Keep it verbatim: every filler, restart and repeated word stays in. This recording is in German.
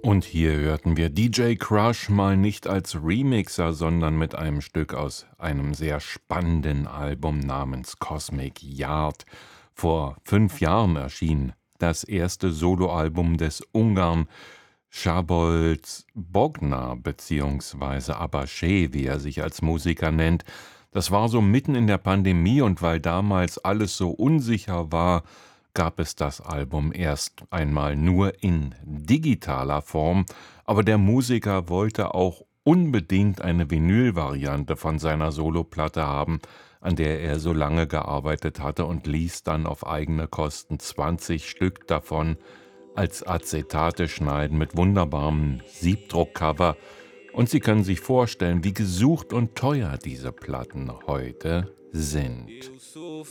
Und hier hörten wir D J Crush mal nicht als Remixer, sondern mit einem Stück aus einem sehr spannenden Album namens Cosmic Yard. Vor fünf Jahren erschien das erste Soloalbum des Ungarn Szabolcs Bogner beziehungsweise Abaché, wie er sich als Musiker nennt. Das war so mitten in der Pandemie, und weil damals alles so unsicher war, gab es das Album erst einmal nur in digitaler Form, aber der Musiker wollte auch unbedingt eine Vinyl-Variante von seiner Soloplatte haben, an der er so lange gearbeitet hatte, und ließ dann auf eigene Kosten zwanzig Stück davon als Acetate schneiden mit wunderbarem Siebdruckcover. Und Sie können sich vorstellen, wie gesucht und teuer diese Platten heute sind.